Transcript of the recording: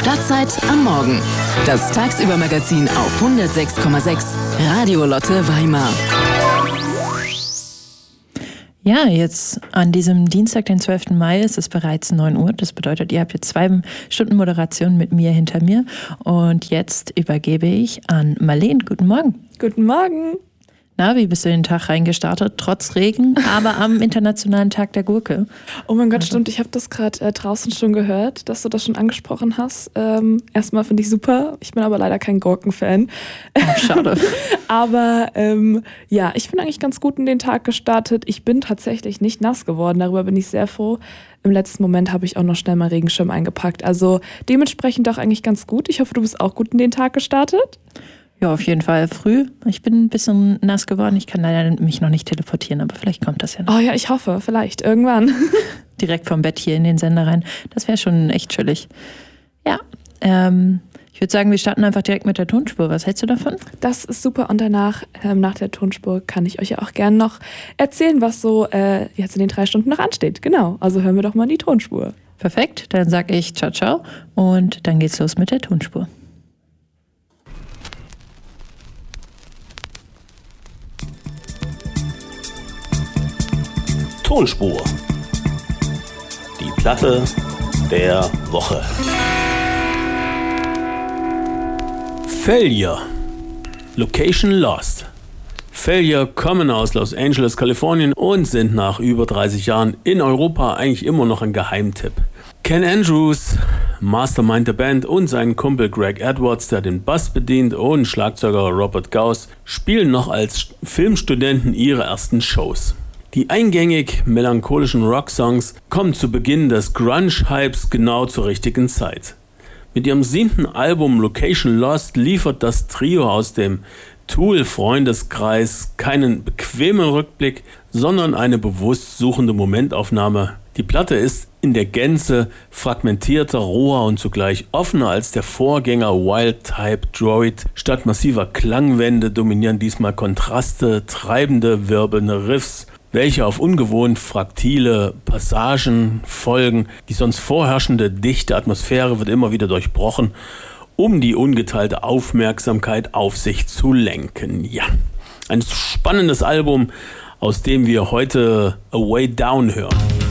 Stadtzeit am Morgen. Das Tagsüber-Magazin auf 106,6 Radio Lotte Weimar. Ja, jetzt an diesem Dienstag, den 12. Mai, ist es bereits 9 Uhr. Das bedeutet, ihr habt jetzt 2 Stunden Moderation mit mir hinter mir. Und jetzt übergebe ich an Marleen. Guten Morgen. Guten Morgen. Na, wie bist du in den Tag reingestartet? Trotz Regen, aber am Internationalen Tag der Gurke. Oh mein Gott, stimmt. Ich habe das gerade draußen schon gehört, dass du das schon angesprochen hast. Erstmal finde ich super. Ich bin aber leider kein Gurkenfan. Oh, schade. Aber ja, ich bin eigentlich ganz gut in den Tag gestartet. Ich bin tatsächlich nicht nass geworden. Darüber bin ich sehr froh. Im letzten Moment habe ich auch noch schnell mal Regenschirm eingepackt. Also dementsprechend auch eigentlich ganz gut. Ich hoffe, du bist auch gut in den Tag gestartet. Ja, auf jeden Fall früh. Ich bin ein bisschen nass geworden. Ich kann leider mich noch nicht teleportieren, aber vielleicht kommt das ja noch. Oh ja, ich hoffe, vielleicht irgendwann. Direkt vom Bett hier in den Sender rein. Das wäre schon echt chillig. Ja, ich würde sagen, wir starten einfach direkt mit der Tonspur. Was hältst du davon? Das ist super. Und danach, nach der Tonspur, kann ich euch ja auch gerne noch erzählen, was so jetzt in den 3 Stunden noch ansteht. Genau, also hören wir doch mal in die Tonspur. Perfekt, dann sage ich ciao, ciao und dann geht's los mit der Tonspur. Tonspur. Die Platte der Woche. Failure. Location Lost. Failure kommen aus Los Angeles, Kalifornien und sind nach über 30 Jahren in Europa eigentlich immer noch ein Geheimtipp. Ken Andrews, Mastermind der Band, und sein Kumpel Greg Edwards, der den Bass bedient, und Schlagzeuger Robert Gauss spielen noch als Filmstudenten ihre ersten Shows. Die eingängig melancholischen Rocksongs kommen zu Beginn des Grunge-Hypes genau zur richtigen Zeit. Mit ihrem 7. Album Location Lost liefert das Trio aus dem Tool-Freundeskreis keinen bequemen Rückblick, sondern eine bewusst suchende Momentaufnahme. Die Platte ist in der Gänze fragmentierter, roher und zugleich offener als der Vorgänger Wild Type Droid. Statt massiver Klangwände dominieren diesmal Kontraste, treibende, wirbelnde Riffs, welche auf ungewohnt fraktile Passagen folgen. Die sonst vorherrschende dichte Atmosphäre wird immer wieder durchbrochen, um die ungeteilte Aufmerksamkeit auf sich zu lenken. Ja, ein spannendes Album, aus dem wir heute A Way Down hören.